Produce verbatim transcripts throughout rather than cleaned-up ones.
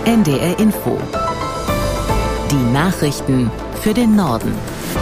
N D R Info. Die Nachrichten für den Norden.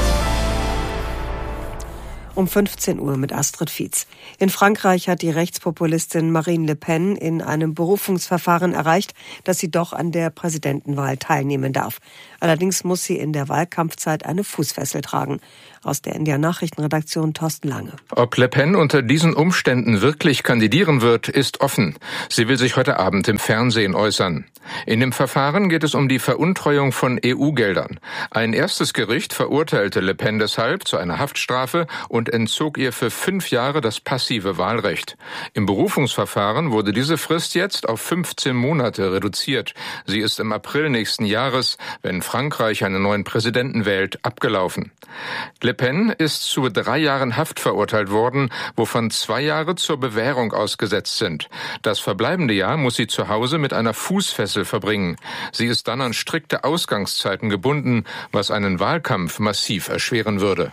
Um fünfzehn Uhr mit Astrid Fietz. In Frankreich hat die Rechtspopulistin Marine Le Pen in einem Berufungsverfahren erreicht, dass sie doch an der Präsidentenwahl teilnehmen darf. Allerdings muss sie in der Wahlkampfzeit eine Fußfessel tragen. Aus der N D R-Nachrichtenredaktion Thorsten Lange. Ob Le Pen unter diesen Umständen wirklich kandidieren wird, ist offen. Sie will sich heute Abend im Fernsehen äußern. In dem Verfahren geht es um die Veruntreuung von E U-Geldern. Ein erstes Gericht verurteilte Le Pen deshalb zu einer Haftstrafe und entzog ihr für fünf Jahre das passive Wahlrecht. Im Berufungsverfahren wurde diese Frist jetzt auf fünfzehn Monate reduziert. Sie ist im April nächsten Jahres, wenn Frankreich einen neuen Präsidenten wählt, abgelaufen. Le Pen ist zu drei Jahren Haft verurteilt worden, wovon zwei Jahre zur Bewährung ausgesetzt sind. Das verbleibende Jahr muss sie zu Hause mit einer Fußfessel verbringen. Sie ist dann an strikte Ausgangszeiten gebunden, was einen Wahlkampf massiv erschweren würde.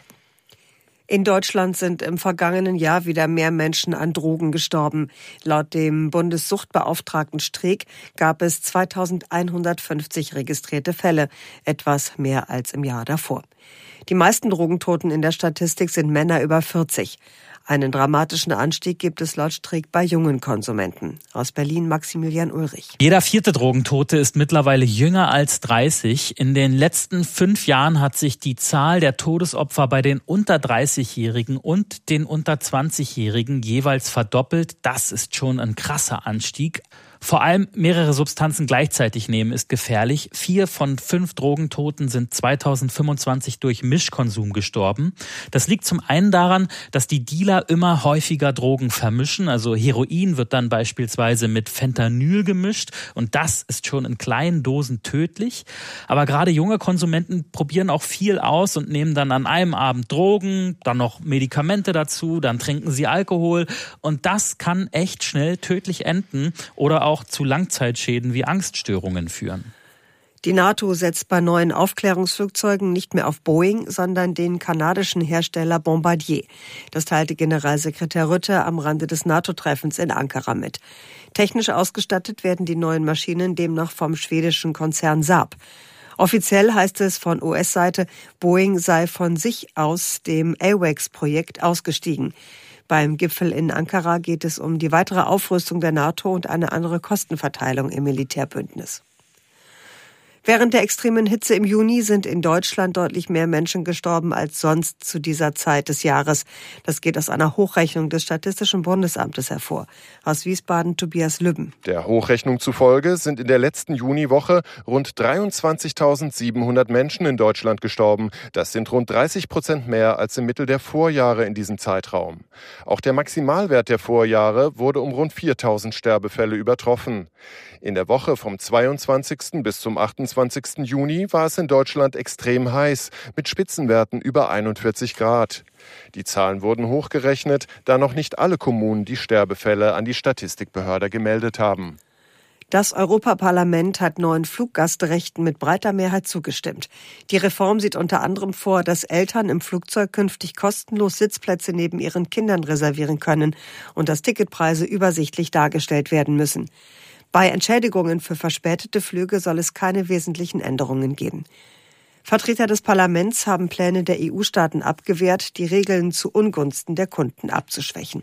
In Deutschland sind im vergangenen Jahr wieder mehr Menschen an Drogen gestorben. Laut dem Bundessuchtbeauftragten Streeck gab es zweitausendeinhundertfünfzig registrierte Fälle, etwas mehr als im Jahr davor. Die meisten Drogentoten in der Statistik sind Männer über vierzig. Einen dramatischen Anstieg gibt es laut Streeck bei jungen Konsumenten. Aus Berlin Maximilian Ulrich. Jeder vierte Drogentote ist mittlerweile jünger als dreißig. In den letzten fünf Jahren hat sich die Zahl der Todesopfer bei den unter dreißigjährigen und den unter zwanzigjährigen jeweils verdoppelt. Das ist schon ein krasser Anstieg. Vor allem mehrere Substanzen gleichzeitig nehmen ist gefährlich. Vier von fünf Drogentoten sind zweitausendfünfundzwanzig durch Mischkonsum gestorben. Das liegt zum einen daran, dass die Dealer immer häufiger Drogen vermischen. Also Heroin wird dann beispielsweise mit Fentanyl gemischt und das ist schon in kleinen Dosen tödlich. Aber gerade junge Konsumenten probieren auch viel aus und nehmen dann an einem Abend Drogen, dann noch Medikamente dazu, dann trinken sie Alkohol und das kann echt schnell tödlich enden oder auch zu Langzeitschäden wie Angststörungen führen. Die NATO setzt bei neuen Aufklärungsflugzeugen nicht mehr auf Boeing, sondern den kanadischen Hersteller Bombardier. Das teilte Generalsekretär Rutte am Rande des NATO-Treffens in Ankara mit. Technisch ausgestattet werden die neuen Maschinen demnach vom schwedischen Konzern Saab. Offiziell heißt es von U S-Seite, Boeing sei von sich aus dem AWACS-Projekt ausgestiegen. Beim Gipfel in Ankara geht es um die weitere Aufrüstung der NATO und eine andere Kostenverteilung im Militärbündnis. Während der extremen Hitze im Juni sind in Deutschland deutlich mehr Menschen gestorben als sonst zu dieser Zeit des Jahres. Das geht aus einer Hochrechnung des Statistischen Bundesamtes hervor. Aus Wiesbaden Tobias Lübben. Der Hochrechnung zufolge sind in der letzten Juniwoche rund dreiundzwanzigtausendsiebenhundert Menschen in Deutschland gestorben. Das sind rund dreißig Prozent mehr als im Mittel der Vorjahre in diesem Zeitraum. Auch der Maximalwert der Vorjahre wurde um rund viertausend Sterbefälle übertroffen. In der Woche vom zweiundzwanzigsten bis zum achtundzwanzigsten Juni war es in Deutschland extrem heiß, mit Spitzenwerten über einundvierzig Grad. Die Zahlen wurden hochgerechnet, da noch nicht alle Kommunen die Sterbefälle an die Statistikbehörde gemeldet haben. Das Europaparlament hat neuen Fluggastrechten mit breiter Mehrheit zugestimmt. Die Reform sieht unter anderem vor, dass Eltern im Flugzeug künftig kostenlos Sitzplätze neben ihren Kindern reservieren können und dass Ticketpreise übersichtlich dargestellt werden müssen. Bei Entschädigungen für verspätete Flüge soll es keine wesentlichen Änderungen geben. Vertreter des Parlaments haben Pläne der E U-Staaten abgewehrt, die Regeln zu Ungunsten der Kunden abzuschwächen.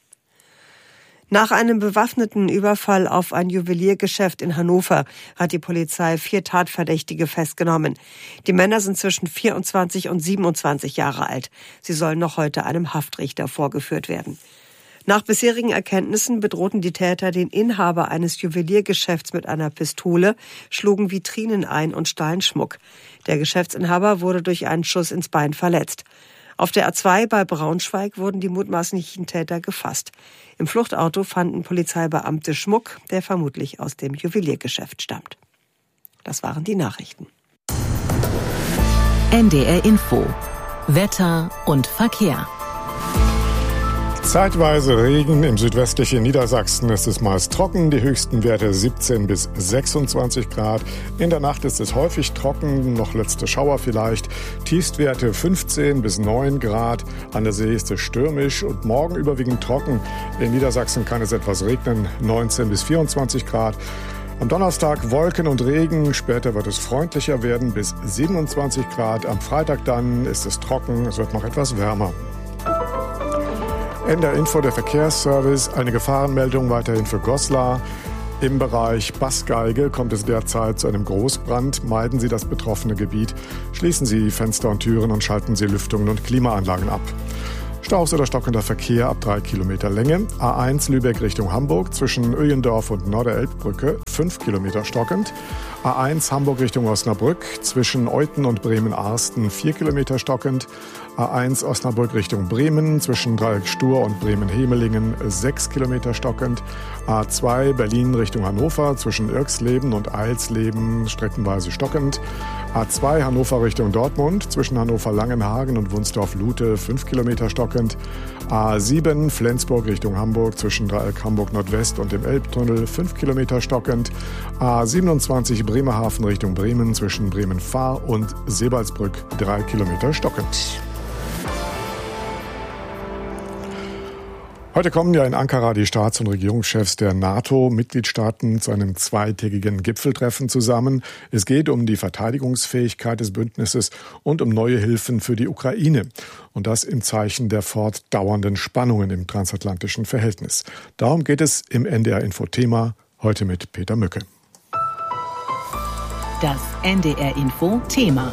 Nach einem bewaffneten Überfall auf ein Juweliergeschäft in Hannover hat die Polizei vier Tatverdächtige festgenommen. Die Männer sind zwischen vierundzwanzig und siebenundzwanzig Jahre alt. Sie sollen noch heute einem Haftrichter vorgeführt werden. Nach bisherigen Erkenntnissen bedrohten die Täter den Inhaber eines Juweliergeschäfts mit einer Pistole, schlugen Vitrinen ein und stahlen Schmuck. Der Geschäftsinhaber wurde durch einen Schuss ins Bein verletzt. Auf der A zwei bei Braunschweig wurden die mutmaßlichen Täter gefasst. Im Fluchtauto fanden Polizeibeamte Schmuck, der vermutlich aus dem Juweliergeschäft stammt. Das waren die Nachrichten. N D R Info. Wetter und Verkehr. Zeitweise Regen, im südwestlichen Niedersachsen ist es meist trocken, die höchsten Werte siebzehn bis sechsundzwanzig Grad. In der Nacht ist es häufig trocken, noch letzte Schauer vielleicht. Tiefstwerte fünfzehn bis neun Grad, an der See ist es stürmisch und morgen überwiegend trocken. In Niedersachsen kann es etwas regnen, neunzehn bis vierundzwanzig Grad. Am Donnerstag Wolken und Regen, später wird es freundlicher werden bis siebenundzwanzig Grad. Am Freitag dann ist es trocken, es wird noch etwas wärmer. N D R-Info, der Verkehrsservice, eine Gefahrenmeldung weiterhin für Goslar. Im Bereich Bassgeige kommt es derzeit zu einem Großbrand. Meiden Sie das betroffene Gebiet, schließen Sie Fenster und Türen und schalten Sie Lüftungen und Klimaanlagen ab. Staus oder stockender Verkehr ab drei Kilometer Länge. A eins Lübeck Richtung Hamburg zwischen Öjendorf und Norderelbbrücke fünf Kilometer stockend. A eins Hamburg Richtung Osnabrück zwischen Euten und Bremen-Arsten vier Kilometer stockend. A eins Osnabrück Richtung Bremen zwischen Dreieck-Stur und Bremen-Hemelingen sechs Kilometer stockend. A zwei Berlin Richtung Hannover zwischen Irxleben und Eilsleben streckenweise stockend. A zwei Hannover Richtung Dortmund zwischen Hannover-Langenhagen und Wunsdorf-Lute fünf Kilometer stockend. A sieben Flensburg Richtung Hamburg zwischen Dreieck Hamburg Nordwest und dem Elbtunnel fünf Kilometer stockend. A siebenundzwanzig Bremerhaven Richtung Bremen zwischen Bremen-Fahr und Sebalsbrück drei Kilometer stockend. Heute kommen ja in Ankara die Staats- und Regierungschefs der NATO-Mitgliedstaaten zu einem zweitägigen Gipfeltreffen zusammen. Es geht um die Verteidigungsfähigkeit des Bündnisses und um neue Hilfen für die Ukraine. Und das im Zeichen der fortdauernden Spannungen im transatlantischen Verhältnis. Darum geht es im N D R-Info-Thema heute mit Peter Mücke. Das N D R-Info-Thema.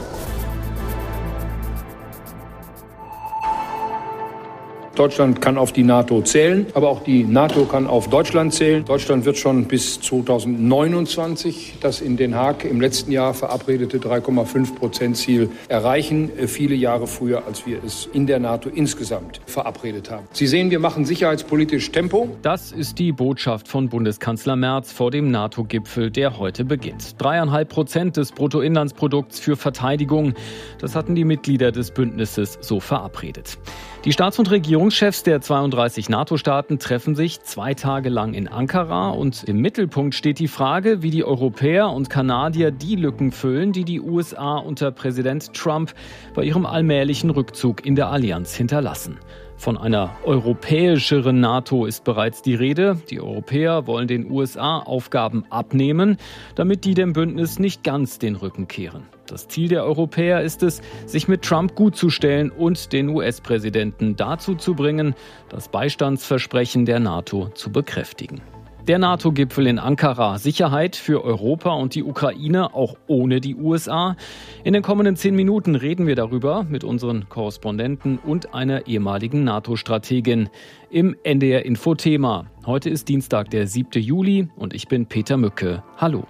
Deutschland kann auf die NATO zählen, aber auch die NATO kann auf Deutschland zählen. Deutschland wird schon bis zweitausendneunundzwanzig das in Den Haag im letzten Jahr verabredete drei Komma fünf Prozent Ziel erreichen. Viele Jahre früher, als wir es in der NATO insgesamt verabredet haben. Sie sehen, wir machen sicherheitspolitisch Tempo. Das ist die Botschaft von Bundeskanzler Merz vor dem NATO-Gipfel, der heute beginnt. Dreieinhalb Prozent des Bruttoinlandsprodukts für Verteidigung. Das hatten die Mitglieder des Bündnisses so verabredet. Die Staats- und Regierungschefs der zweiunddreißig NATO-Staaten treffen sich zwei Tage lang in Ankara und im Mittelpunkt steht die Frage, wie die Europäer und Kanadier die Lücken füllen, die die U S A unter Präsident Trump bei ihrem allmählichen Rückzug in der Allianz hinterlassen. Von einer europäischeren NATO ist bereits die Rede. Die Europäer wollen den U S A Aufgaben abnehmen, damit die dem Bündnis nicht ganz den Rücken kehren. Das Ziel der Europäer ist es, sich mit Trump gutzustellen und den U S-Präsidenten dazu zu bringen, das Beistandsversprechen der NATO zu bekräftigen. Der NATO-Gipfel in Ankara, Sicherheit für Europa und die Ukraine, auch ohne die U S A. In den kommenden zehn Minuten reden wir darüber mit unseren Korrespondenten und einer ehemaligen NATO-Strategin im N D R-Info-Thema. Heute ist Dienstag, der siebte Juli und ich bin Peter Mücke. Hallo.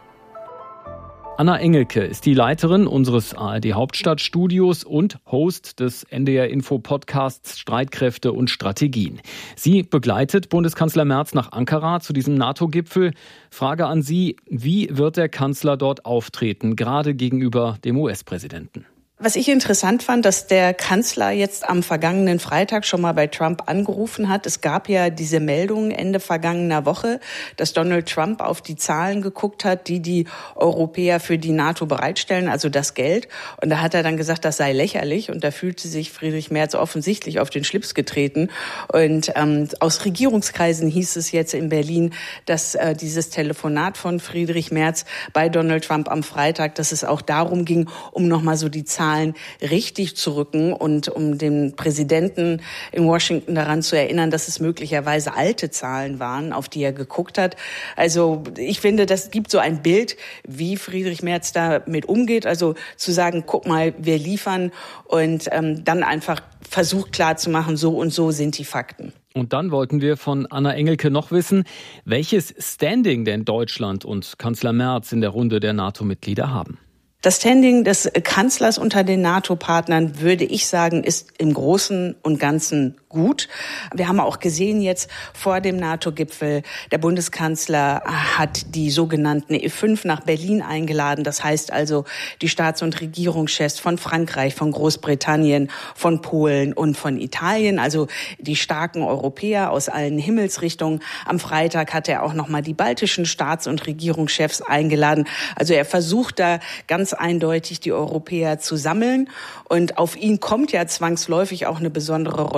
Anna Engelke ist die Leiterin unseres A R D-Hauptstadtstudios und Host des N D R-Info-Podcasts Streitkräfte und Strategien. Sie begleitet Bundeskanzler Merz nach Ankara zu diesem NATO-Gipfel. Frage an Sie, wie wird der Kanzler dort auftreten, gerade gegenüber dem U S-Präsidenten? Was ich interessant fand, dass der Kanzler jetzt am vergangenen Freitag schon mal bei Trump angerufen hat. Es gab ja diese Meldung Ende vergangener Woche, dass Donald Trump auf die Zahlen geguckt hat, die die Europäer für die NATO bereitstellen, also das Geld. Und da hat er dann gesagt, das sei lächerlich. Und da fühlte sich Friedrich Merz offensichtlich auf den Schlips getreten. Und ähm, aus Regierungskreisen hieß es jetzt in Berlin, dass äh, dieses Telefonat von Friedrich Merz bei Donald Trump am Freitag, dass es auch darum ging, um nochmal so die Zahlen richtig zu rücken und um den Präsidenten in Washington daran zu erinnern, dass es möglicherweise alte Zahlen waren, auf die er geguckt hat. Also ich finde, das gibt so ein Bild, wie Friedrich Merz damit umgeht. Also zu sagen, guck mal, wir liefern und ähm, dann einfach versucht klarzumachen, so und so sind die Fakten. Und dann wollten wir von Anna Engelke noch wissen, welches Standing denn Deutschland und Kanzler Merz in der Runde der NATO-Mitglieder haben. Das Standing des Kanzlers unter den NATO-Partnern, würde ich sagen, ist im Großen und Ganzen gut. Wir haben auch gesehen jetzt vor dem NATO-Gipfel, der Bundeskanzler hat die sogenannten E fünf nach Berlin eingeladen. Das heißt also die Staats- und Regierungschefs von Frankreich, von Großbritannien, von Polen und von Italien, also die starken Europäer aus allen Himmelsrichtungen. Am Freitag hat er auch nochmal die baltischen Staats- und Regierungschefs eingeladen. Also er versucht da ganz eindeutig die Europäer zu sammeln und auf ihn kommt ja zwangsläufig auch eine besondere Rolle zu.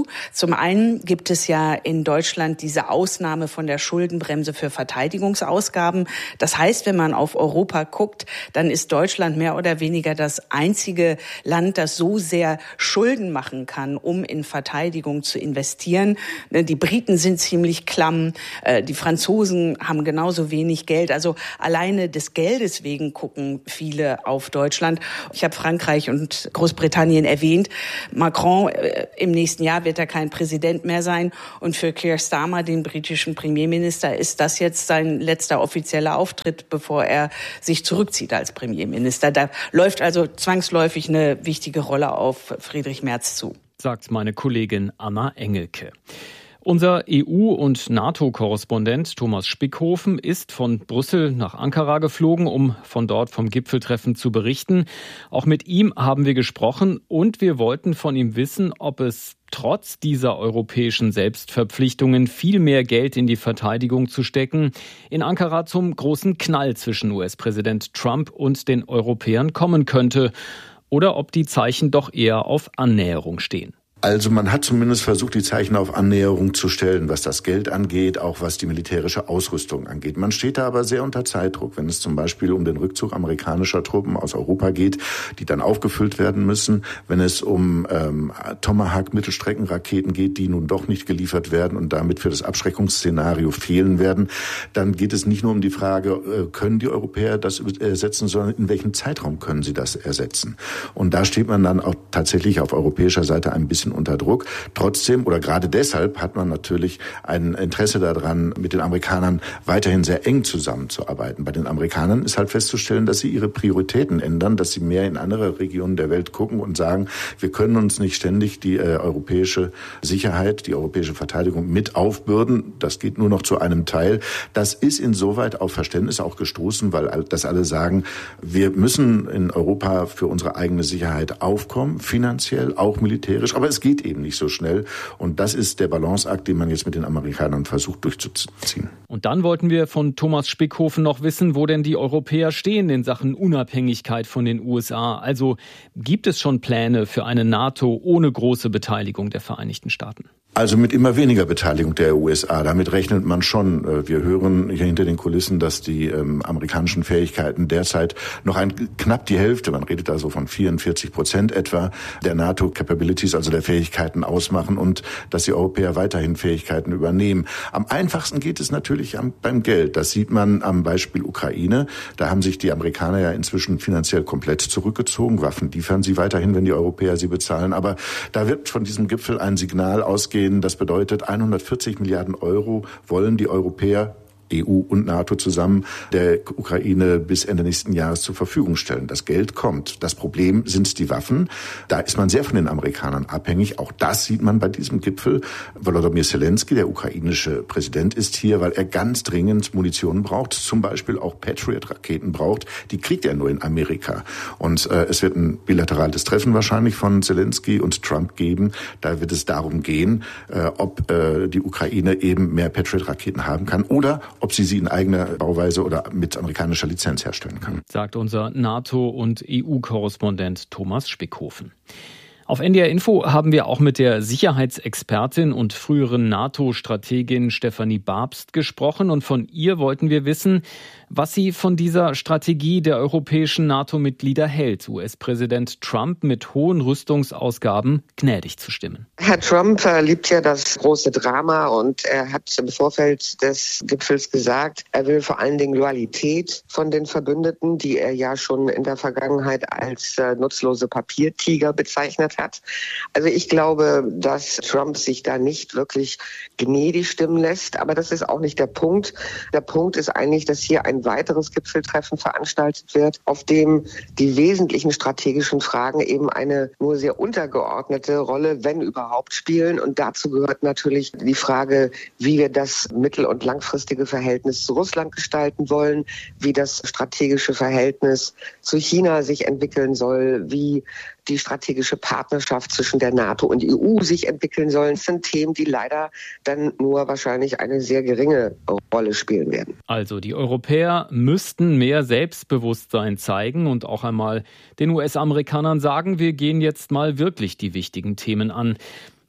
Zum einen gibt es ja in Deutschland diese Ausnahme von der Schuldenbremse für Verteidigungsausgaben. Das heißt, wenn man auf Europa guckt, dann ist Deutschland mehr oder weniger das einzige Land, das so sehr Schulden machen kann, um in Verteidigung zu investieren. Die Briten sind ziemlich klamm, die Franzosen haben genauso wenig Geld. Also alleine des Geldes wegen gucken viele auf Deutschland. Ich habe Frankreich und Großbritannien erwähnt. Macron, äh, im nächsten Jahr wird er kein Präsident mehr sein. Und für Keir Starmer, den britischen Premierminister, ist das jetzt sein letzter offizieller Auftritt, bevor er sich zurückzieht als Premierminister. Da läuft also zwangsläufig eine wichtige Rolle auf Friedrich Merz zu. Sagt meine Kollegin Anna Engelke. Unser E U- und NATO-Korrespondent Thomas Spickhofen ist von Brüssel nach Ankara geflogen, um von dort vom Gipfeltreffen zu berichten. Auch mit ihm haben wir gesprochen und wir wollten von ihm wissen, ob es trotz dieser europäischen Selbstverpflichtungen viel mehr Geld in die Verteidigung zu stecken, in Ankara zum großen Knall zwischen U S-Präsident Trump und den Europäern kommen könnte oder ob die Zeichen doch eher auf Annäherung stehen. Also man hat zumindest versucht, die Zeichen auf Annäherung zu stellen, was das Geld angeht, auch was die militärische Ausrüstung angeht. Man steht da aber sehr unter Zeitdruck, wenn es zum Beispiel um den Rückzug amerikanischer Truppen aus Europa geht, die dann aufgefüllt werden müssen, wenn es um ähm, Tomahawk-Mittelstreckenraketen geht, die nun doch nicht geliefert werden und damit für das Abschreckungsszenario fehlen werden, dann geht es nicht nur um die Frage, äh, können die Europäer das ersetzen, sondern in welchem Zeitraum können sie das ersetzen. Und da steht man dann auch tatsächlich auf europäischer Seite ein bisschen unter Druck. Trotzdem oder gerade deshalb hat man natürlich ein Interesse daran, mit den Amerikanern weiterhin sehr eng zusammenzuarbeiten. Bei den Amerikanern ist halt festzustellen, dass sie ihre Prioritäten ändern, dass sie mehr in andere Regionen der Welt gucken und sagen, wir können uns nicht ständig die äh, europäische Sicherheit, die europäische Verteidigung mit aufbürden. Das geht nur noch zu einem Teil. Das ist insoweit auf Verständnis auch gestoßen, weil das alle sagen, wir müssen in Europa für unsere eigene Sicherheit aufkommen, finanziell, auch militärisch, aber es geht eben nicht so schnell. Und das ist der Balanceakt, den man jetzt mit den Amerikanern versucht durchzuziehen. Und dann wollten wir von Thomas Spickhofen noch wissen, wo denn die Europäer stehen in Sachen Unabhängigkeit von den U S A. Also gibt es schon Pläne für eine NATO ohne große Beteiligung der Vereinigten Staaten? Also mit immer weniger Beteiligung der U S A. Damit rechnet man schon. Wir hören hier hinter den Kulissen, dass die ähm, amerikanischen Fähigkeiten derzeit noch ein, knapp die Hälfte, man redet also von vierundvierzig Prozent etwa, der NATO-Capabilities, also der Fähigkeiten ausmachen und dass die Europäer weiterhin Fähigkeiten übernehmen. Am einfachsten geht es natürlich am, beim Geld. Das sieht man am Beispiel Ukraine. Da haben sich die Amerikaner ja inzwischen finanziell komplett zurückgezogen. Waffen liefern sie weiterhin, wenn die Europäer sie bezahlen. Aber da wird von diesem Gipfel ein Signal ausgehen. Das bedeutet, hundertvierzig Milliarden Euro wollen die Europäer, E U und NATO zusammen, der Ukraine bis Ende nächsten Jahres zur Verfügung stellen. Das Geld kommt. Das Problem sind die Waffen. Da ist man sehr von den Amerikanern abhängig. Auch das sieht man bei diesem Gipfel. Volodymyr Zelensky, der ukrainische Präsident, ist hier, weil er ganz dringend Munition braucht, zum Beispiel auch Patriot-Raketen braucht. Die kriegt er nur in Amerika. Und äh, es wird ein bilaterales Treffen wahrscheinlich von Zelensky und Trump geben. Da wird es darum gehen, äh, ob äh, die Ukraine eben mehr Patriot-Raketen haben kann oder ob sie sie in eigener Bauweise oder mit amerikanischer Lizenz herstellen kann. Sagt unser NATO- und E U-Korrespondent Thomas Spickhofen. Auf N D R Info haben wir auch mit der Sicherheitsexpertin und früheren NATO-Strategin Stefanie Babst gesprochen und von ihr wollten wir wissen, was sie von dieser Strategie der europäischen NATO-Mitglieder hält, U S-Präsident Trump mit hohen Rüstungsausgaben gnädig zu stimmen. Herr Trump liebt ja das große Drama und er hat im Vorfeld des Gipfels gesagt, er will vor allen Dingen Loyalität von den Verbündeten, die er ja schon in der Vergangenheit als nutzlose Papiertiger bezeichnet hat. Also ich glaube, dass Trump sich da nicht wirklich gnädig stimmen lässt, aber das ist auch nicht der Punkt. Der Punkt ist eigentlich, dass hier ein weiteres Gipfeltreffen veranstaltet wird, auf dem die wesentlichen strategischen Fragen eben eine nur sehr untergeordnete Rolle, wenn überhaupt, spielen. Und dazu gehört natürlich die Frage, wie wir das mittel- und langfristige Verhältnis zu Russland gestalten wollen, wie das strategische Verhältnis zu China sich entwickeln soll, wie die strategische Partnerschaft zwischen der NATO und E U sich entwickeln sollen. Das sind Themen, die leider dann nur wahrscheinlich eine sehr geringe Rolle spielen werden. Also die Europäer müssten mehr Selbstbewusstsein zeigen und auch einmal den U S-Amerikanern sagen, wir gehen jetzt mal wirklich die wichtigen Themen an.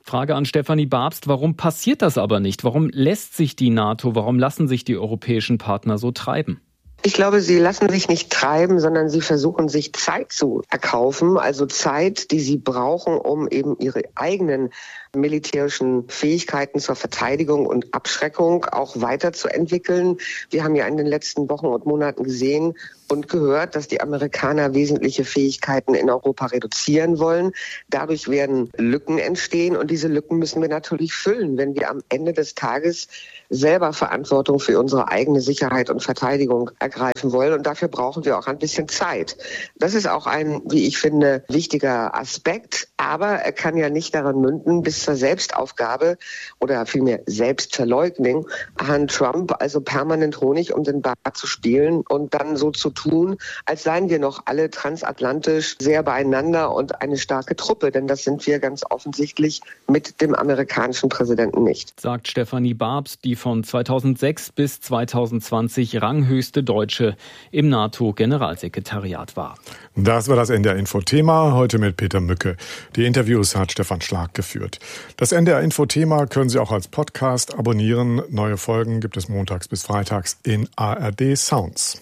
Frage an Stefanie Babst, warum passiert das aber nicht? Warum lässt sich die NATO, warum lassen sich die europäischen Partner so treiben? Ich glaube, sie lassen sich nicht treiben, sondern sie versuchen, sich Zeit zu erkaufen. Also Zeit, die sie brauchen, um eben ihre eigenen militärischen Fähigkeiten zur Verteidigung und Abschreckung auch weiterzuentwickeln. Wir haben ja in den letzten Wochen und Monaten gesehen und gehört, dass die Amerikaner wesentliche Fähigkeiten in Europa reduzieren wollen. Dadurch werden Lücken entstehen und diese Lücken müssen wir natürlich füllen, wenn wir am Ende des Tages selber Verantwortung für unsere eigene Sicherheit und Verteidigung ergreifen wollen. Und dafür brauchen wir auch ein bisschen Zeit. Das ist auch ein, wie ich finde, wichtiger Aspekt. Aber er kann ja nicht daran münden, bis zur Selbstaufgabe oder vielmehr Selbstverleugnung Herrn Trump also permanent Honig um den Bart zu spielen und dann so zu tun, als seien wir noch alle transatlantisch sehr beieinander und eine starke Truppe. Denn das sind wir ganz offensichtlich mit dem amerikanischen Präsidenten nicht. Sagt Stefanie Babst, die von zweitausendsechs bis zweitausendzwanzig ranghöchste Deutsche im NATO-Generalsekretariat war. Das war das N D R-Info-Thema, heute mit Peter Mücke. Die Interviews hat Stefan Schlag geführt. Das N D R-Info-Thema können Sie auch als Podcast abonnieren. Neue Folgen gibt es montags bis freitags in A R D Sounds.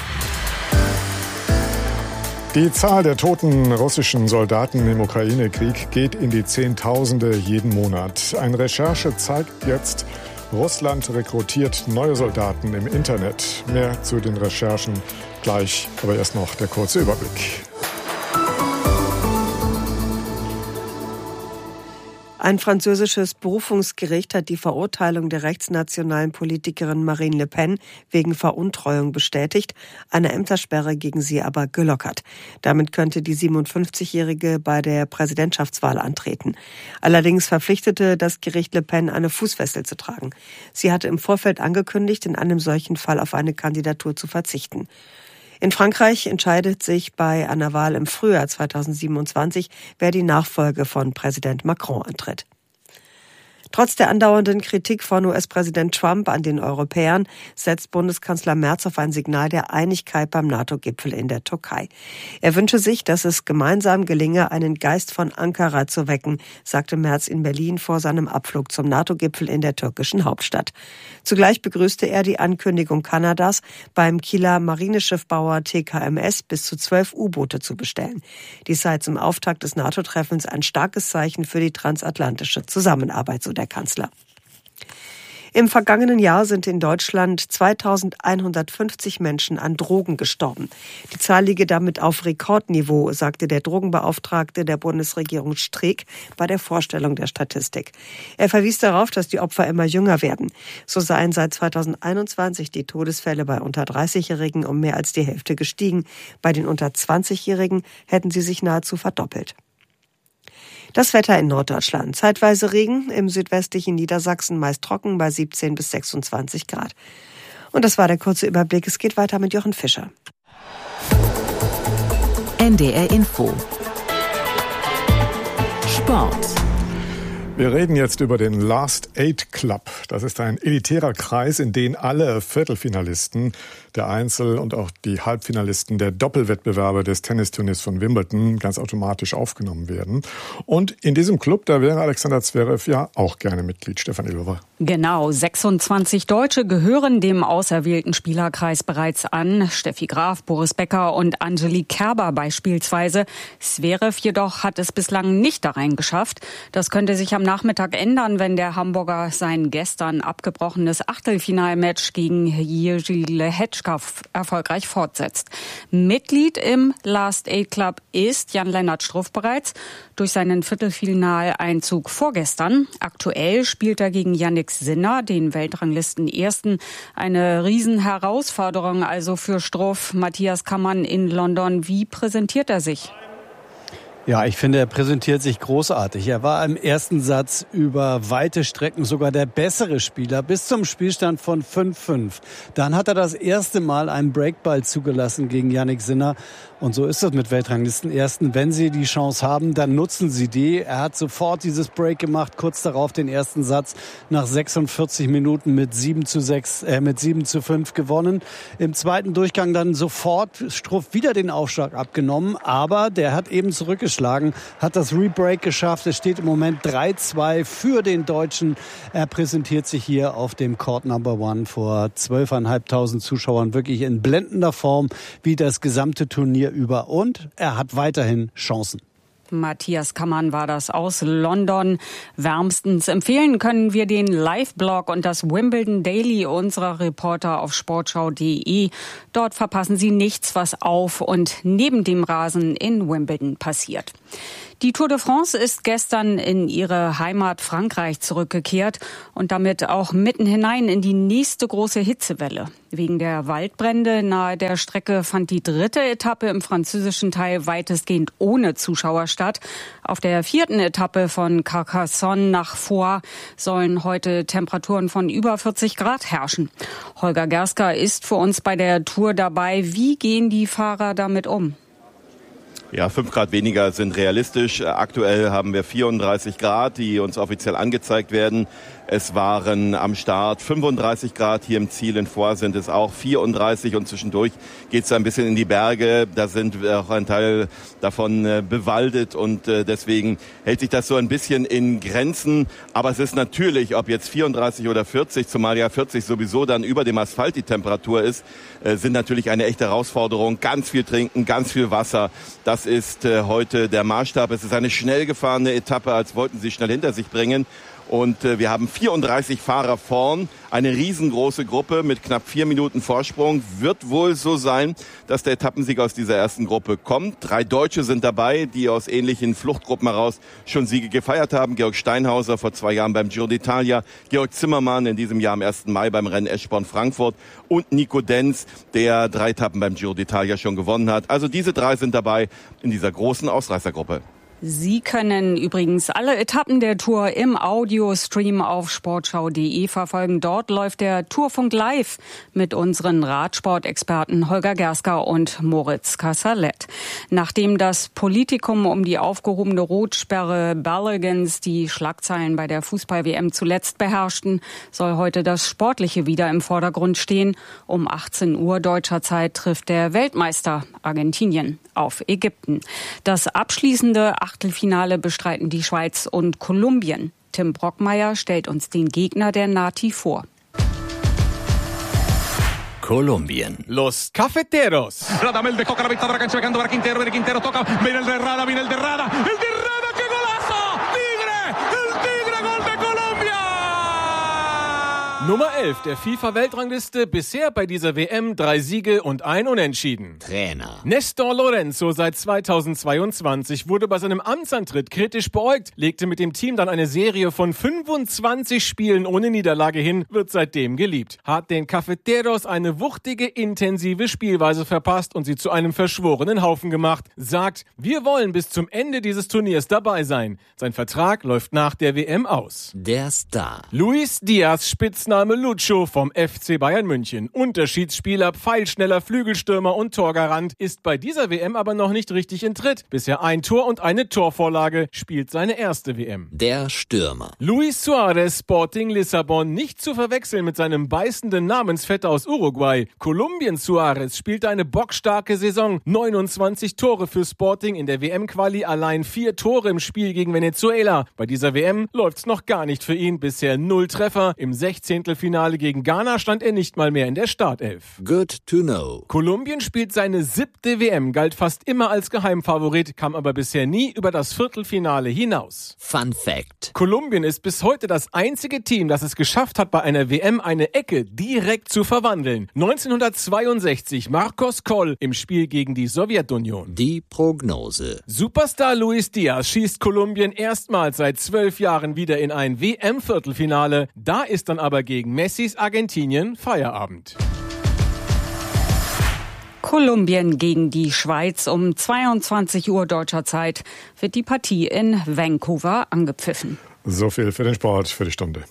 Die Zahl der toten russischen Soldaten im Ukraine-Krieg geht in die Zehntausende jeden Monat. Eine Recherche zeigt jetzt, Russland rekrutiert neue Soldaten im Internet. Mehr zu den Recherchen gleich, aber erst noch der kurze Überblick. Ein französisches Berufungsgericht hat die Verurteilung der rechtsnationalen Politikerin Marine Le Pen wegen Veruntreuung bestätigt, eine Ämtersperre gegen sie aber gelockert. Damit könnte die siebenundfünfzigjährige bei der Präsidentschaftswahl antreten. Allerdings verpflichtete das Gericht Le Pen, eine Fußfessel zu tragen. Sie hatte im Vorfeld angekündigt, in einem solchen Fall auf eine Kandidatur zu verzichten. In Frankreich entscheidet sich bei einer Wahl im Frühjahr zweitausendsiebenundzwanzig, wer die Nachfolge von Präsident Macron antritt. Trotz der andauernden Kritik von U S-Präsident Trump an den Europäern setzt Bundeskanzler Merz auf ein Signal der Einigkeit beim NATO-Gipfel in der Türkei. Er wünsche sich, dass es gemeinsam gelinge, einen Geist von Ankara zu wecken, sagte Merz in Berlin vor seinem Abflug zum NATO-Gipfel in der türkischen Hauptstadt. Zugleich begrüßte er die Ankündigung Kanadas, beim Kieler Marineschiffbauer T K M S bis zu zwölf U-Boote zu bestellen. Dies sei zum Auftakt des NATO-Treffens ein starkes Zeichen für die transatlantische Zusammenarbeit, so der Kanzler. Im vergangenen Jahr sind in Deutschland zweitausendeinhundertfünfzig Menschen an Drogen gestorben. Die Zahl liege damit auf Rekordniveau, sagte der Drogenbeauftragte der Bundesregierung Streeck bei der Vorstellung der Statistik. Er verwies darauf, dass die Opfer immer jünger werden. So seien seit zweitausendeinundzwanzig die Todesfälle bei unter dreißigjährigen um mehr als die Hälfte gestiegen. Bei den unter zwanzigjährigen hätten sie sich nahezu verdoppelt. Das Wetter in Norddeutschland. Zeitweise Regen, im südwestlichen Niedersachsen meist trocken bei siebzehn bis sechsundzwanzig Grad. Und das war der kurze Überblick. Es geht weiter mit Jochen Fischer. N D R Info. Sport. Wir reden jetzt über den Last Eight Club. Das ist ein elitärer Kreis, in den alle Viertelfinalisten der Einzel- und auch die Halbfinalisten der Doppelwettbewerbe des Tennisturniers von Wimbledon ganz automatisch aufgenommen werden. Und in diesem Club, da wäre Alexander Zverev ja auch gerne Mitglied. Stefan Illover. Genau, sechsundzwanzig Deutsche gehören dem auserwählten Spielerkreis bereits an. Steffi Graf, Boris Becker und Angelique Kerber beispielsweise. Zverev jedoch hat es bislang nicht da rein geschafft. Das könnte sich am Nachmittag ändern, wenn der Hamburger sein gestern abgebrochenes Achtelfinalmatch gegen Jiří Lehečka erfolgreich fortsetzt. Mitglied im Last Eight Club ist Jan-Lennart Struff bereits durch seinen Viertelfinaleinzug vorgestern. Aktuell spielt er gegen Jannik Sinner, den Weltranglisten-Ersten. Eine Riesenherausforderung also für Struff. Matthias Kammann in London. Wie präsentiert er sich? Ja, ich finde, er präsentiert sich großartig. Er war im ersten Satz über weite Strecken sogar der bessere Spieler bis zum Spielstand von fünf fünf. Dann hat er das erste Mal einen Breakball zugelassen gegen Jannik Sinner. Und so ist das mit Weltranglisten-Ersten. Wenn sie die Chance haben, dann nutzen sie die. Er hat sofort dieses Break gemacht, kurz darauf den ersten Satz nach sechsundvierzig Minuten mit sieben zu sechs, äh, mit sieben zu fünf gewonnen. Im zweiten Durchgang dann sofort Struff wieder den Aufschlag abgenommen. Aber der hat eben zurückgeschlagen. geschlagen, hat das Rebreak geschafft. Es steht im Moment drei zwei für den Deutschen. Er präsentiert sich hier auf dem Court Number One vor zwölftausendfünfhundert Zuschauern wirklich in blendender Form wie das gesamte Turnier über. Und er hat weiterhin Chancen. Matthias Kammann war das aus London. Wärmstens empfehlen können wir den Live-Blog und das Wimbledon Daily unserer Reporter auf sportschau punkt de. Dort verpassen Sie nichts, was auf und neben dem Rasen in Wimbledon passiert. Die Tour de France ist gestern in ihre Heimat Frankreich zurückgekehrt und damit auch mitten hinein in die nächste große Hitzewelle. Wegen der Waldbrände nahe der Strecke fand die dritte Etappe im französischen Teil weitestgehend ohne Zuschauer statt. Auf der vierten Etappe von Carcassonne nach Foix sollen heute Temperaturen von über vierzig Grad herrschen. Holger Gersker ist für uns bei der Tour dabei. Wie gehen die Fahrer damit um? Ja, fünf Grad weniger sind realistisch. Aktuell haben wir vierunddreißig Grad, die uns offiziell angezeigt werden. Es waren am Start fünfunddreißig Grad, hier im Ziel in Foix sind es auch vierunddreißig und zwischendurch geht es ein bisschen in die Berge. Da sind auch ein Teil davon äh, bewaldet und äh, deswegen hält sich das so ein bisschen in Grenzen. Aber es ist natürlich, ob jetzt vierunddreißig oder vierzig, zumal ja vierzig sowieso dann über dem Asphalt die Temperatur ist, äh, sind natürlich eine echte Herausforderung. Ganz viel trinken, ganz viel Wasser. Das ist äh, heute der Maßstab. Es ist eine schnell gefahrene Etappe, als wollten sie schnell hinter sich bringen. Und äh, wir haben vierunddreißig Fahrer vorn, eine riesengroße Gruppe mit knapp vier Minuten Vorsprung. Wird wohl so sein, dass der Etappensieg aus dieser ersten Gruppe kommt. Drei Deutsche sind dabei, die aus ähnlichen Fluchtgruppen heraus schon Siege gefeiert haben. Georg Steinhauser vor zwei Jahren beim Giro d'Italia, Georg Zimmermann in diesem Jahr am ersten Mai beim Rennen Eschborn-Frankfurt und Nico Denz, der drei Etappen beim Giro d'Italia schon gewonnen hat. Also diese drei sind dabei in dieser großen Ausreißergruppe. Sie können übrigens alle Etappen der Tour im Audiostream auf sportschau punkt de verfolgen. Dort läuft der Tourfunk live mit unseren Radsportexperten Holger Gersker und Moritz Kassalet. Nachdem das Politikum um die aufgehobene Rotsperre Balogens die Schlagzeilen bei der Fußball-W M zuletzt beherrschten, soll heute das Sportliche wieder im Vordergrund stehen. Um achtzehn Uhr deutscher Zeit trifft der Weltmeister Argentinien auf Ägypten. Das abschließende Achtelfinale bestreiten die Schweiz und Kolumbien. Tim Brockmeier stellt uns den Gegner der Nati vor. Kolumbien. Los Cafeteros. Radamel toca la mitad de la cancha, pegando para Quintero, viene Quintero, toca, viene el de Rada, viene el de Rada, el de Rada, ¡qué golazo! ¡Tigre! ¡El Tigre, Gol de Colombia! Nummer elf der FIFA-Weltrangliste, bisher bei dieser W M drei Siege und ein Unentschieden. Trainer. Nestor Lorenzo seit zweitausendzweiundzwanzig wurde bei seinem Amtsantritt kritisch beäugt, legte mit dem Team dann eine Serie von fünfundzwanzig Spielen ohne Niederlage hin, wird seitdem geliebt. Hat den Cafeteros eine wuchtige, intensive Spielweise verpasst und sie zu einem verschworenen Haufen gemacht. Sagt, wir wollen bis zum Ende dieses Turniers dabei sein. Sein Vertrag läuft nach der W M aus. Der Star. Luis Diaz, Spitzname Lucho vom F C Bayern München. Unterschiedsspieler, pfeilschneller Flügelstürmer und Torgarant, ist bei dieser W M aber noch nicht richtig in Tritt. Bisher ein Tor und eine Torvorlage, spielt seine erste W M. Der Stürmer. Luis Suarez, Sporting Lissabon, nicht zu verwechseln mit seinem beißenden Namensvetter aus Uruguay. Kolumbien Suarez spielt eine bockstarke Saison. neunundzwanzig Tore für Sporting in der W M-Quali, allein vier Tore im Spiel gegen Venezuela. Bei dieser W M läuft's noch gar nicht für ihn, bisher null Treffer. Im sechzehnten Finale gegen Ghana stand er nicht mal mehr in der Startelf. Good to know. Kolumbien spielt seine siebte W M, galt fast immer als Geheimfavorit, kam aber bisher nie über das Viertelfinale hinaus. Fun Fact. Kolumbien ist bis heute das einzige Team, das es geschafft hat, bei einer W M eine Ecke direkt zu verwandeln. neunzehnhundertzweiundsechzig Marcos Coll im Spiel gegen die Sowjetunion. Die Prognose. Superstar Luis Diaz schießt Kolumbien erstmals seit zwölf Jahren wieder in ein W M-Viertelfinale. Da ist dann aber gegen Messis Argentinien Feierabend. Kolumbien gegen die Schweiz. Um zweiundzwanzig Uhr deutscher Zeit wird die Partie in Vancouver angepfiffen. So viel für den Sport für die Stunde.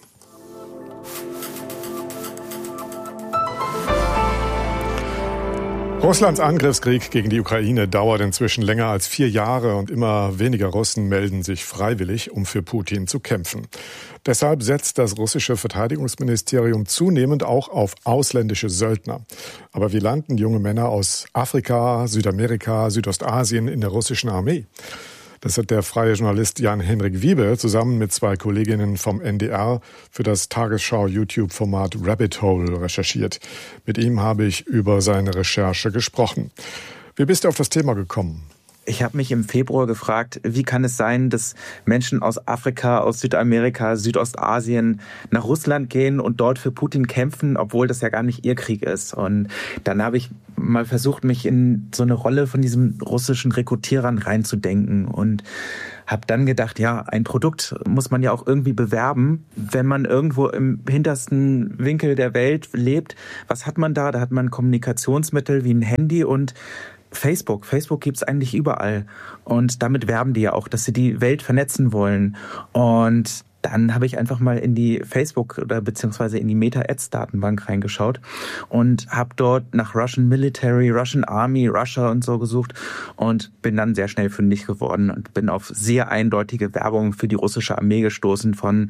Russlands Angriffskrieg gegen die Ukraine dauert inzwischen länger als vier Jahre und immer weniger Russen melden sich freiwillig, um für Putin zu kämpfen. Deshalb setzt das russische Verteidigungsministerium zunehmend auch auf ausländische Söldner. Aber wie landen junge Männer aus Afrika, Südamerika, Südostasien in der russischen Armee? Das hat der freie Journalist Jan-Henrik Wiebe zusammen mit zwei Kolleginnen vom N D R für das Tagesschau-YouTube-Format Rabbit Hole recherchiert. Mit ihm habe ich über seine Recherche gesprochen. Wie bist du auf das Thema gekommen? Ich habe mich im Februar gefragt, wie kann es sein, dass Menschen aus Afrika, aus Südamerika, Südostasien nach Russland gehen und dort für Putin kämpfen, obwohl das ja gar nicht ihr Krieg ist. Und dann habe ich mal versucht, mich in so eine Rolle von diesen russischen Rekrutierern reinzudenken und habe dann gedacht, ja, ein Produkt muss man ja auch irgendwie bewerben. Wenn man irgendwo im hintersten Winkel der Welt lebt, was hat man da? Da hat man Kommunikationsmittel wie ein Handy und Facebook. Facebook gibt's eigentlich überall. Und damit werben die ja auch, dass sie die Welt vernetzen wollen. Und dann habe ich einfach mal in die Facebook- oder beziehungsweise in die Meta-Ads-Datenbank reingeschaut und habe dort nach Russian Military, Russian Army, Russia und so gesucht und bin dann sehr schnell fündig geworden und bin auf sehr eindeutige Werbung für die russische Armee gestoßen von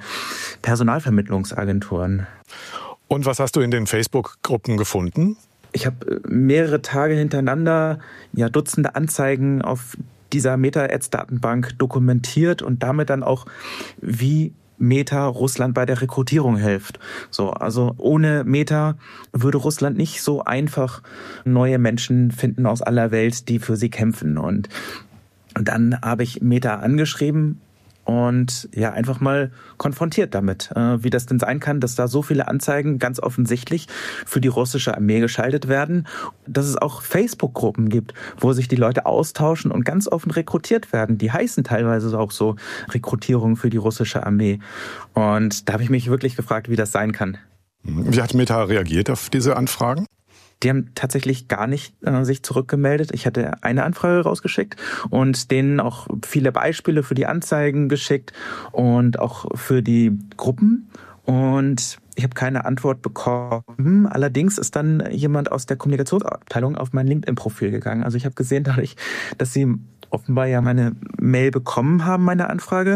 Personalvermittlungsagenturen. Und was hast du in den Facebook-Gruppen gefunden? Ich habe mehrere Tage hintereinander ja Dutzende Anzeigen auf dieser Meta-Ads-Datenbank dokumentiert und damit dann auch, wie Meta Russland bei der Rekrutierung hilft. So, also ohne Meta würde Russland nicht so einfach neue Menschen finden aus aller Welt, die für sie kämpfen. Und dann habe ich Meta angeschrieben und ja, einfach mal konfrontiert damit, äh, wie das denn sein kann, dass da so viele Anzeigen ganz offensichtlich für die russische Armee geschaltet werden, dass es auch Facebook-Gruppen gibt, wo sich die Leute austauschen und ganz offen rekrutiert werden. Die heißen teilweise auch so Rekrutierung für die russische Armee. Und da habe ich mich wirklich gefragt, wie das sein kann. Wie hat Meta reagiert auf diese Anfragen? Die haben tatsächlich gar nicht äh, sich zurückgemeldet. Ich hatte eine Anfrage rausgeschickt und denen auch viele Beispiele für die Anzeigen geschickt und auch für die Gruppen. Und ich habe keine Antwort bekommen. Allerdings ist dann jemand aus der Kommunikationsabteilung auf mein LinkedIn-Profil gegangen. Also ich habe gesehen dadurch, dass sie offenbar ja meine Mail bekommen haben, meine Anfrage.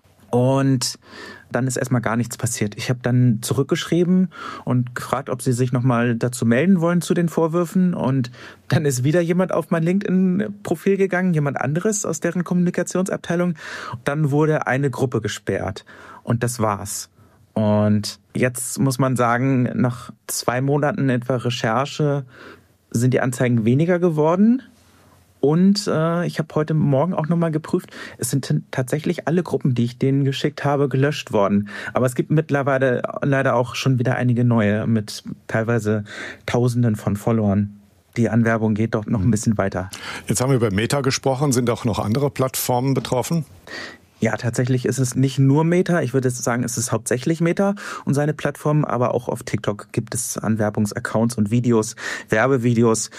Und dann ist erstmal gar nichts passiert. Ich habe dann zurückgeschrieben und gefragt, ob sie sich nochmal dazu melden wollen zu den Vorwürfen. Und dann ist wieder jemand auf mein LinkedIn-Profil gegangen, jemand anderes aus deren Kommunikationsabteilung. Dann wurde eine Gruppe gesperrt. Und das war's. Und jetzt muss man sagen, nach zwei Monaten etwa Recherche sind die Anzeigen weniger geworden. Und äh, ich habe heute Morgen auch nochmal geprüft, es sind t- tatsächlich alle Gruppen, die ich denen geschickt habe, gelöscht worden. Aber es gibt mittlerweile leider auch schon wieder einige neue mit teilweise Tausenden von Followern. Die Anwerbung geht doch noch ein bisschen weiter. Jetzt haben wir über Meta gesprochen. Sind auch noch andere Plattformen betroffen? Ja, tatsächlich ist es nicht nur Meta. Ich würde sagen, es ist hauptsächlich Meta und seine Plattform. Aber auch auf TikTok gibt es Anwerbungsaccounts und Videos, Werbevideos.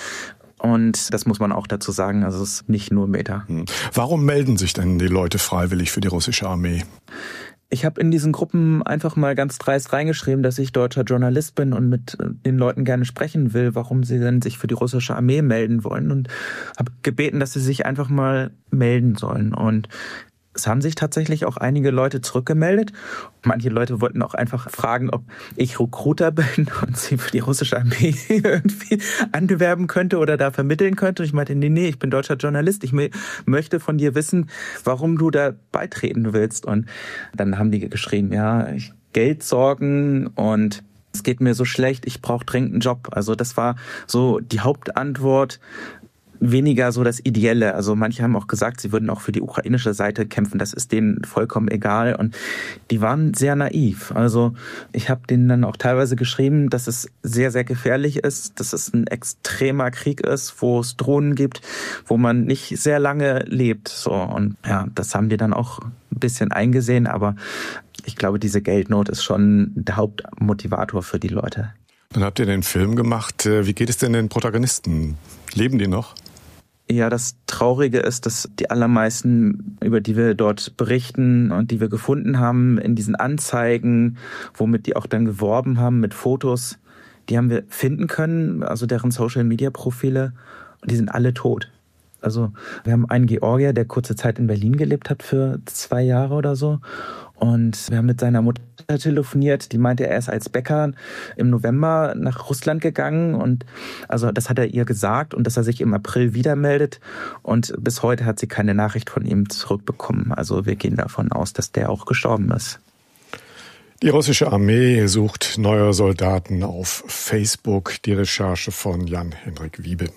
Und das muss man auch dazu sagen, also es ist nicht nur Meta. Warum melden sich denn die Leute freiwillig für die russische Armee? Ich habe in diesen Gruppen einfach mal ganz dreist reingeschrieben, dass ich deutscher Journalist bin und mit den Leuten gerne sprechen will, warum sie denn sich für die russische Armee melden wollen. Und habe gebeten, dass sie sich einfach mal melden sollen. Und es haben sich tatsächlich auch einige Leute zurückgemeldet. Manche Leute wollten auch einfach fragen, ob ich Recruiter bin und sie für die russische Armee irgendwie anwerben könnte oder da vermitteln könnte. Und ich meinte, nee, nee, ich bin deutscher Journalist. Ich möchte von dir wissen, warum du da beitreten willst. Und dann haben die geschrieben, ja, ich Geldsorgen und es geht mir so schlecht, ich brauche dringend einen Job. Also das war so die Hauptantwort. Weniger so das Ideelle. Also manche haben auch gesagt, sie würden auch für die ukrainische Seite kämpfen. Das ist denen vollkommen egal. Und die waren sehr naiv. Also ich habe denen dann auch teilweise geschrieben, dass es sehr, sehr gefährlich ist, dass es ein extremer Krieg ist, wo es Drohnen gibt, wo man nicht sehr lange lebt. So, und ja, das haben die dann auch ein bisschen eingesehen. Aber ich glaube, diese Geldnot ist schon der Hauptmotivator für die Leute. Dann habt ihr den Film gemacht. Wie geht es denn den Protagonisten? Leben die noch? Ja, das Traurige ist, dass die allermeisten, über die wir dort berichten und die wir gefunden haben in diesen Anzeigen, womit die auch dann geworben haben mit Fotos, die haben wir finden können, also deren Social-Media-Profile, und die sind alle tot. Also wir haben einen Georgier, der kurze Zeit in Berlin gelebt hat für zwei Jahre oder so. Und wir haben mit seiner Mutter telefoniert, die meinte, er ist als Bäcker im November nach Russland gegangen und also das hat er ihr gesagt und dass er sich im April wieder meldet und bis heute hat sie keine Nachricht von ihm zurückbekommen. Also wir gehen davon aus, dass der auch gestorben ist. Die russische Armee sucht neue Soldaten auf Facebook. Die Recherche von Jan-Henrik Wiebe.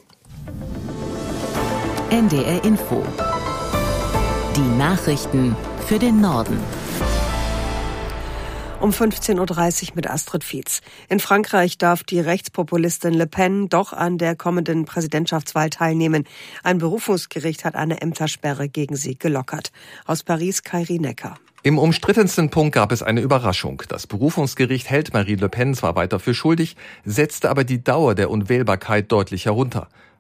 N D R Info. Die Nachrichten für den Norden. Um fünfzehn Uhr dreißig mit Astrid Fietz. In Frankreich darf die Rechtspopulistin Le Pen doch an der kommenden Präsidentschaftswahl teilnehmen. Ein Berufungsgericht hat eine Ämtersperre gegen sie gelockert. Aus Paris, Kairi Necker. Im umstrittensten Punkt gab es eine Überraschung. Das Berufungsgericht hält Marine Le Pen zwar weiter für schuldig, setzte aber die Dauer der Unwählbarkeit deutlich herunter.